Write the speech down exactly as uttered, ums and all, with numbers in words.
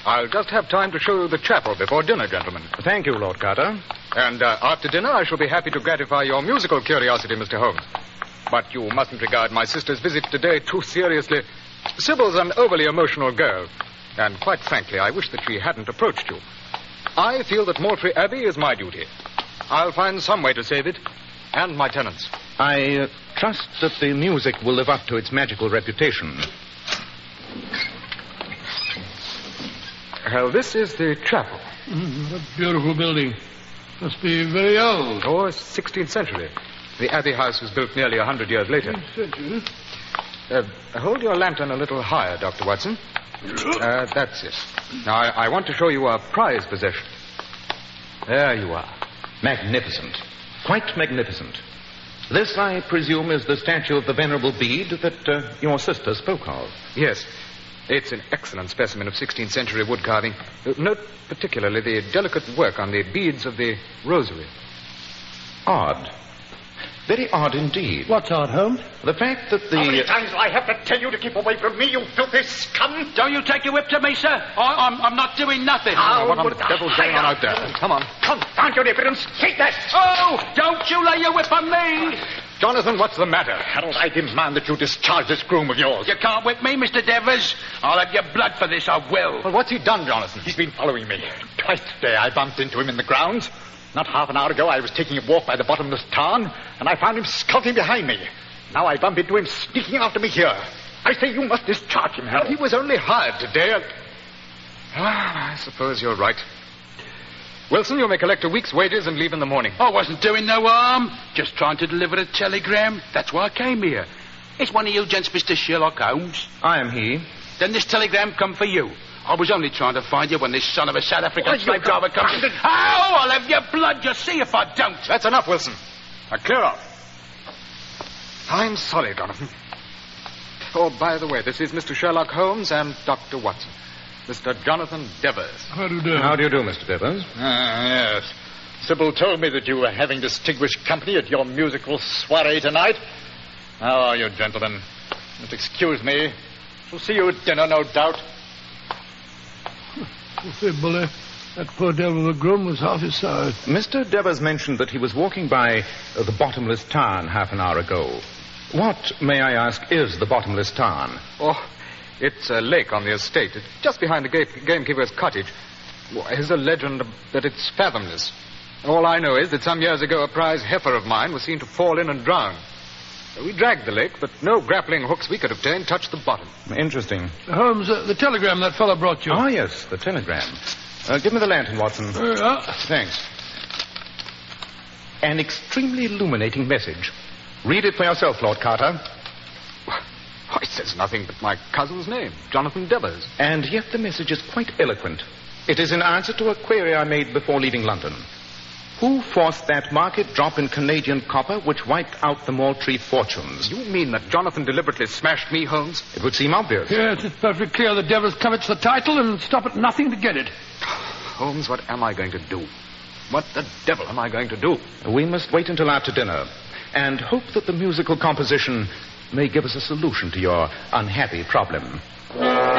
I'll just have time to show you the chapel before dinner, gentlemen. Thank you, Lord Carter. And uh, after dinner, I shall be happy to gratify your musical curiosity, Mister Holmes. But you mustn't regard my sister's visit today too seriously. Sybil's an overly emotional girl. And quite frankly, I wish that she hadn't approached you. I feel that Moultrie Abbey is my duty. I'll find some way to save it, and my tenants. I uh, trust that the music will live up to its magical reputation. Well, this is the chapel. Mm, what a beautiful building. Must be very old. Oh, it's sixteenth century. The Abbey House was built nearly a hundred years later. Century? Uh, hold your lantern a little higher, Doctor Watson. Uh, that's it. Now, I, I want to show you a prized possession. There you are. Magnificent. Quite magnificent. This, I presume, is the statue of the Venerable Bede that uh, your sister spoke of. Yes. It's an excellent specimen of sixteenth century wood carving. Uh, note particularly the delicate work on the beads of the rosary. Odd. Very odd indeed. What's odd, Holmes? The fact that the... How many times do I have to tell you to keep away from me, you filthy scum? Don't you take your whip to me, sir. I, I'm, I'm not doing nothing. Oh, what on the devil's going on out there? Come on. Confound your difference. Take that. Oh, don't you lay your whip on me. Jonathan, what's the matter? Harold, I demand that you discharge this groom of yours. You can't whip me, Mister Devers. I'll have your blood for this, I will. Well, what's he done, Jonathan? He's been following me. Twice today I bumped into him in the grounds. Not half an hour ago, I was taking a walk by the bottomless tarn, and I found him skulking behind me. Now I bump into him sneaking after me here. I say you must discharge him, Harold. He was only hired today. Ah, I suppose you're right. Wilson, you may collect a week's wages and leave in the morning. I wasn't doing no harm. Just trying to deliver a telegram. That's why I came here. It's one of you gents, Mister Sherlock Holmes. I am he. Then this telegram come for you. I was only trying to find you when this son of a South African Why, slave you driver comes in. confounded- Oh, I'll have your blood. You see if I don't. That's enough, Wilson. Now, clear off. I'm sorry, Jonathan. Oh, by the way, this is Mister Sherlock Holmes and Doctor Watson. Mister Jonathan Devers. How do you do? How do you do, Mister Devers? Ah, yes. Sybil told me that you were having distinguished company at your musical soiree tonight. How are you, gentlemen? Just excuse me. We'll see you at dinner, no doubt. You say, Bully, that poor devil of a groom was half his size. Mister Devers mentioned that he was walking by uh, the bottomless tarn half an hour ago. What, may I ask, is the bottomless tarn? Oh, it's a lake on the estate. It's just behind the gate, gamekeeper's cottage. There's a legend that it's fathomless. All I know is that some years ago a prize heifer of mine was seen to fall in and drown. We dragged the lake, but no grappling hooks we could obtain touched the bottom. Interesting. Holmes, uh, the telegram that fellow brought you. Ah, yes, the telegram. Uh, give me the lantern, Watson. There you are. Thanks. An extremely illuminating message. Read it for yourself, Lord Carter. Why, it says nothing but my cousin's name, Jonathan Devers. And yet the message is quite eloquent. It is in answer to a query I made before leaving London. Who forced that market drop in Canadian copper which wiped out the Moultrie fortunes? You mean that Jonathan deliberately smashed me, Holmes? It would seem obvious. Yes, it's perfectly clear the Devers covets the title and stop at nothing to get it. Holmes, what am I going to do? What the devil am I going to do? We must wait until after dinner and hope that the musical composition may give us a solution to your unhappy problem.